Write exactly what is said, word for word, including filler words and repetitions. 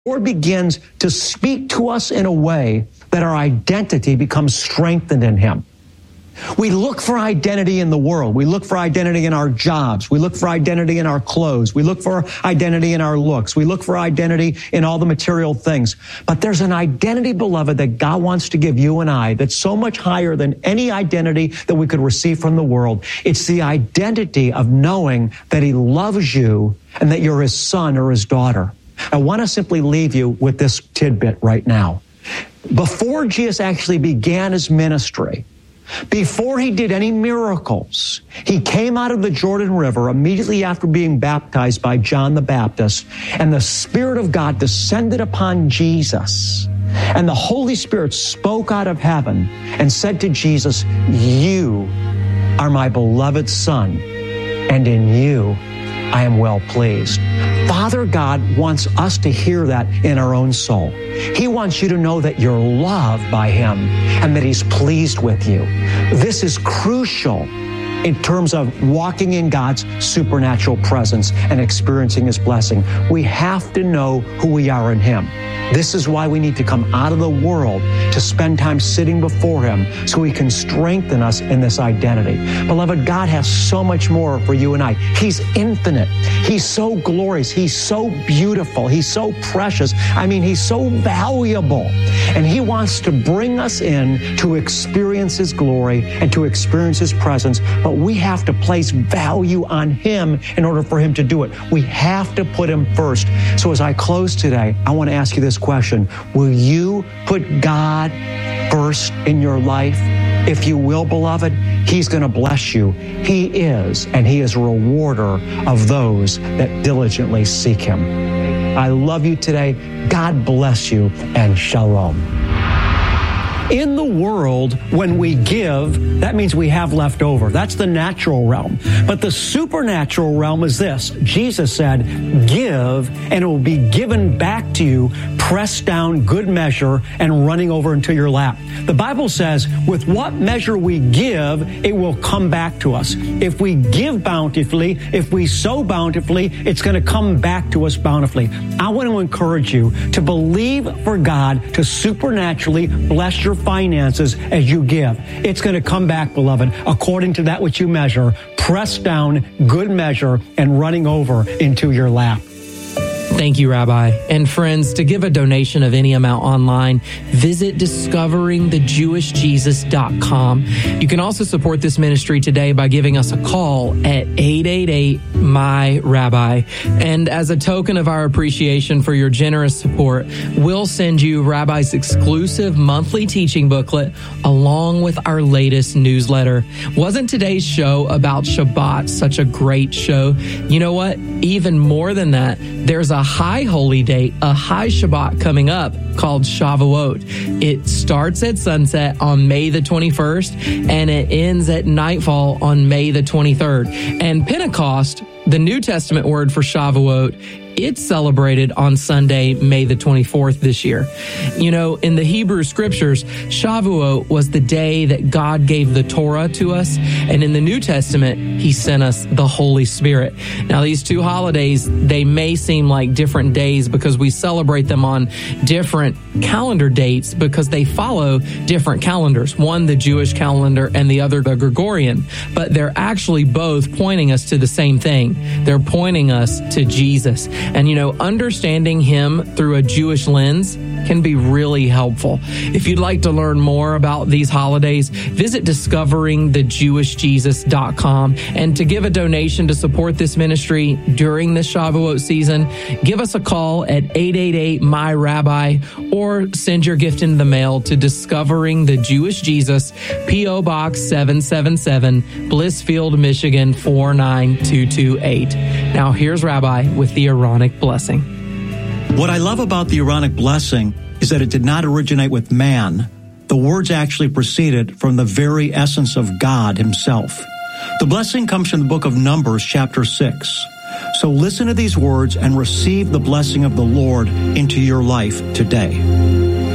Lord begins to speak to us in a way that our identity becomes strengthened in him. We look for identity in the world. We look for identity in our jobs. We look for identity in our clothes. We look for identity in our looks. We look for identity in all the material things. But there's an identity, beloved, that God wants to give you and I that's so much higher than any identity that we could receive from the world. It's the identity of knowing that he loves you and that you're his son or his daughter. I want to simply leave you with this tidbit right now. Before Jesus actually began his ministry, before he did any miracles, he came out of the Jordan River immediately after being baptized by John the Baptist, and the Spirit of God descended upon Jesus. And the Holy Spirit spoke out of heaven and said to Jesus, "You are my beloved Son, and in you I am well pleased." Father God wants us to hear that in our own soul. He wants you to know that you're loved by him and that he's pleased with you. This is crucial in terms of walking in God's supernatural presence and experiencing his blessing. We have to know who we are in him. This is why we need to come out of the world to spend time sitting before him so he can strengthen us in this identity. Beloved, God has so much more for you and I. He's infinite. He's so glorious. He's so beautiful. He's so precious. I mean, he's so valuable. And he wants to bring us in to experience his glory and to experience his presence. But we have to place value on him in order for him to do it. We have to put him first. So as I close today, I want to ask you this question. Will you put God first in your life? If you will, beloved, he's going to bless you. He is, and he is a rewarder of those that diligently seek him. I love you today. God bless you, and shalom. In the world, when we give, that means we have left over. That's the natural realm. But the supernatural realm is this. Jesus said, give, and it will be given back to you, pressed down, good measure, and running over into your lap. The Bible says, with what measure we give, it will come back to us. If we give bountifully, if we sow bountifully, it's going to come back to us bountifully. I want to encourage you to believe for God to supernaturally bless your finances as you give. It's going to come back, beloved, according to that which you measure, pressed down, good measure, and running over into your lap. Thank you, Rabbi. And friends, to give a donation of any amount online, visit discovering the jewish jesus dot com. You can also support this ministry today by giving us a call at eight eight eight, M Y, Rabbi. And as a token of our appreciation for your generous support, we'll send you Rabbi's exclusive monthly teaching booklet along with our latest newsletter. Wasn't today's show about Shabbat such a great show? You know what? Even more than that, there's a high holy day, a high Shabbat coming up called Shavuot. It starts at sunset on May the twenty-first and it ends at nightfall on May the twenty-third. And Pentecost, the New Testament word for Shavuot, it's celebrated on Sunday, May the twenty-fourth this year. You know, in the Hebrew scriptures, Shavuot was the day that God gave the Torah to us. And in the New Testament, he sent us the Holy Spirit. Now, these two holidays, they may seem like different days because we celebrate them on different calendar dates because they follow different calendars. One, the Jewish calendar, and the other, the Gregorian. But they're actually both pointing us to the same thing. They're pointing us to Jesus. And, you know, understanding him through a Jewish lens can be really helpful. If you'd like to learn more about these holidays, visit discovering the jewish jesus dot com. And to give a donation to support this ministry during this Shavuot season, give us a call at eight eight eight, M Y, Rabbi, or send your gift in the mail to Discovering the Jewish Jesus, P O Box seven seven seven, Blissfield, Michigan four nine two two eight. Now here's Rabbi with the Aaronic blessing. What I love about the Aaronic blessing is that it did not originate with man. The words actually proceeded from the very essence of God himself. The blessing comes from the book of Numbers, chapter six. So listen to these words and receive the blessing of the Lord into your life today.